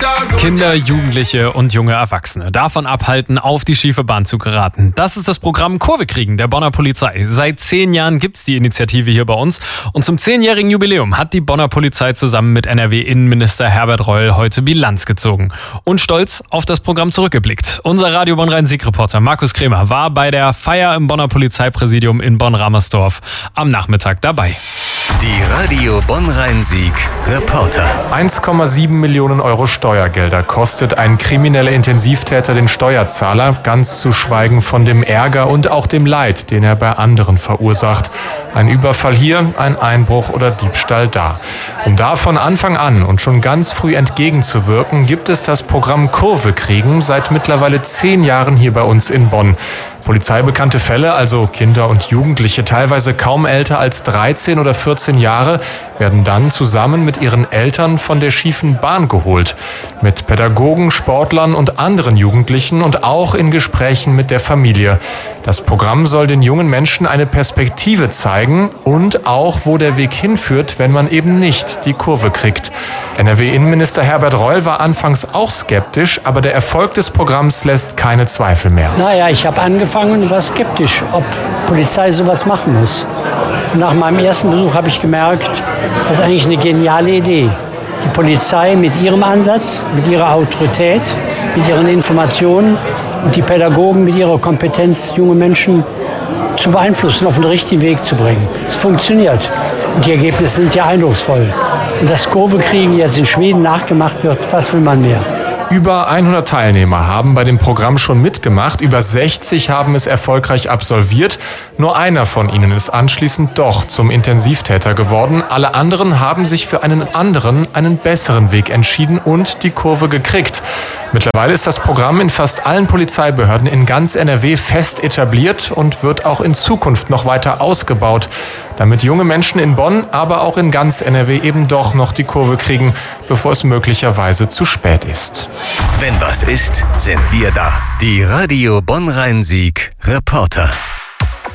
Kinder, Jugendliche und junge Erwachsene davon abhalten, auf die schiefe Bahn zu geraten. Das ist das Programm Kurve kriegen der Bonner Polizei. Seit 10 Jahren gibt's die Initiative hier bei uns. Und zum 10-jährigen Jubiläum hat die Bonner Polizei zusammen mit NRW-Innenminister Herbert Reul heute Bilanz gezogen und stolz auf das Programm zurückgeblickt. Unser Radio Bonn-Rhein-Sieg-Reporter Markus Kremer war bei der Feier im Bonner Polizeipräsidium in Bonn-Ramersdorf am Nachmittag dabei. Die Radio Bonn-Rhein-Sieg Reporter. 1,7 Millionen Euro Steuergelder kostet ein krimineller Intensivtäter den Steuerzahler, ganz zu schweigen von dem Ärger und auch dem Leid, den er bei anderen verursacht. Ein Überfall hier, ein Einbruch oder Diebstahl da. Um da von Anfang an und schon ganz früh entgegenzuwirken, gibt es das Programm Kurve kriegen seit mittlerweile 10 Jahren hier bei uns in Bonn. Polizeibekannte Fälle, also Kinder und Jugendliche, teilweise kaum älter als 13 oder 14 Jahre, werden dann zusammen mit ihren Eltern von der schiefen Bahn geholt. Mit Pädagogen, Sportlern und anderen Jugendlichen und auch in Gesprächen mit der Familie. Das Programm soll den jungen Menschen eine Perspektive zeigen und auch, wo der Weg hinführt, wenn man eben nicht die Kurve kriegt. NRW-Innenminister Herbert Reul war anfangs auch skeptisch, aber der Erfolg des Programms lässt keine Zweifel mehr. Naja, ich habe angefangen und war skeptisch, ob Polizei sowas machen muss. Und nach meinem ersten Besuch habe ich gemerkt, das ist eigentlich eine geniale Idee. Die Polizei mit ihrem Ansatz, mit ihrer Autorität, mit ihren Informationen und die Pädagogen mit ihrer Kompetenz, junge Menschen zu beeinflussen, auf den richtigen Weg zu bringen. Es funktioniert und die Ergebnisse sind ja eindrucksvoll. Und das Kurve-Kriegen jetzt in Schweden nachgemacht wird, was will man mehr? Über 100 Teilnehmer haben bei dem Programm schon mitgemacht, über 60 haben es erfolgreich absolviert. Nur einer von ihnen ist anschließend doch zum Intensivtäter geworden. Alle anderen haben sich für einen anderen, einen besseren Weg entschieden und die Kurve gekriegt. Mittlerweile ist das Programm in fast allen Polizeibehörden in ganz NRW fest etabliert und wird auch in Zukunft noch weiter ausgebaut, damit junge Menschen in Bonn, aber auch in ganz NRW eben doch noch die Kurve kriegen, bevor es möglicherweise zu spät ist. Wenn was ist, sind wir da. Die Radio Bonn-Rhein-Sieg Reporter.